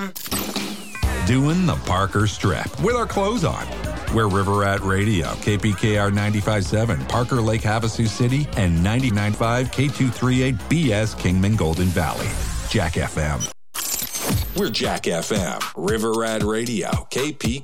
Doing the Parker Strip with our clothes on. We're River Rat Radio, KPKR 95.7, Parker Lake Havasu City, and 99.5 K238 BS Kingman Golden Valley. Jack FM. We're Jack FM, River Rat Radio, KPKR.